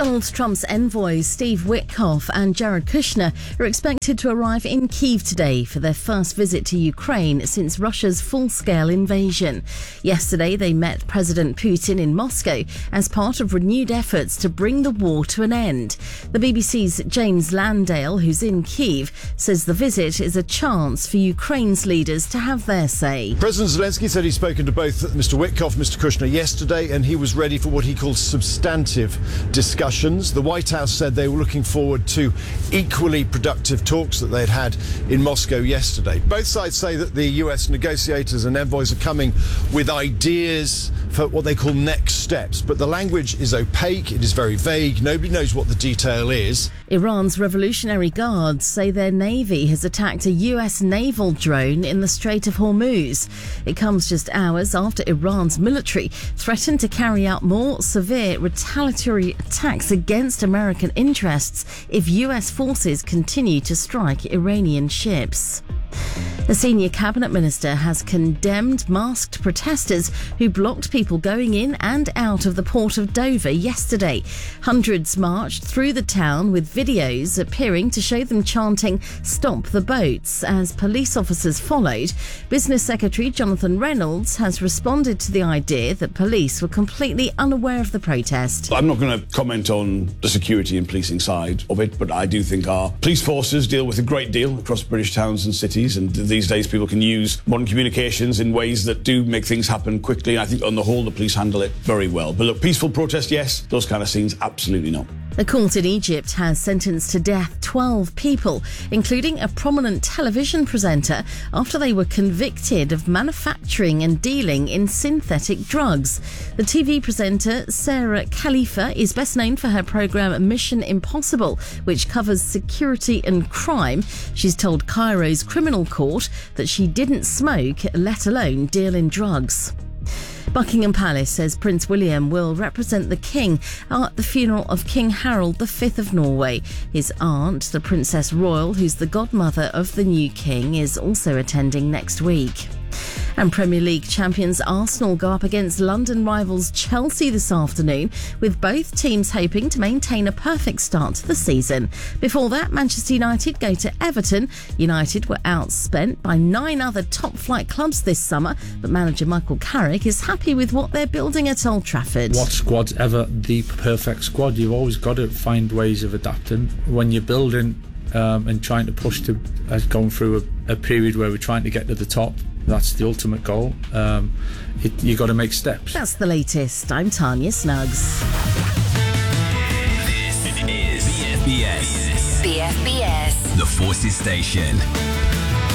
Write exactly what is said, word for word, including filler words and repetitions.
Donald Trump's envoys Steve Witkoff and Jared Kushner are expected to arrive in Kyiv today for their first visit to Ukraine since Russia's full-scale invasion. Yesterday, they met President Putin in Moscow as part of renewed efforts to bring the war to an end. The B B C's James Landale, who's in Kyiv, says the visit is a chance for Ukraine's leaders to have their say. President Zelensky said he's spoken to both Mister Witkoff and Mister Kushner yesterday, and he was ready for what he calls substantive discussions. The White House said they were looking forward to equally productive talks that they'd had in Moscow yesterday. Both sides say that the U S negotiators and envoys are coming with ideas for what they call next steps, but the language is opaque, it is very vague, nobody knows what the detail is. Iran's Revolutionary Guards say their navy has attacked a U S naval drone in the Strait of Hormuz. It comes just hours after Iran's military threatened to carry out more severe retaliatory attacks against American interests if U S forces continue to strike Iranian ships. A senior cabinet minister has condemned masked protesters who blocked people going in and out of the port of Dover yesterday. Hundreds marched through the town with videos appearing to show them chanting "Stop the boats" as police officers followed. Business Secretary Jonathan Reynolds has responded to the idea that police were completely unaware of the protest. I'm not going to comment on the security and policing side of it, but I do think our police forces deal with a great deal across British towns and cities, and these days people can use modern communications in ways that do make things happen quickly. I think on the whole the police handle it very well. But look, peaceful protest, yes. Those kind of scenes, absolutely not. The court in Egypt has sentenced to death twelve people, including a prominent television presenter, after they were convicted of manufacturing and dealing in synthetic drugs. The T V presenter Sarah Khalifa is best known for her programme Mission Impossible, which covers security and crime. She's told Cairo's criminal court that she didn't smoke, let alone deal in drugs. Buckingham Palace says Prince William will represent the King at the funeral of King Harold the Fifth of Norway. His aunt, the Princess Royal, who's the godmother of the new King, is also attending next week. And Premier League champions Arsenal go up against London rivals Chelsea this afternoon, with both teams hoping to maintain a perfect start to the season. Before that, Manchester United go to Everton. United were outspent by nine other top-flight clubs this summer, but manager Michael Carrick is happy with what they're building at Old Trafford. What squad's ever the perfect squad? You've always got to find ways of adapting. When you're building um, and trying to push to, as going through a, a period where we're trying to get to the top, that's the ultimate goal. Um, it, you got to make steps. That's the latest. I'm Tanya Snuggs. This is B F B S. B F B S. The Forces Station.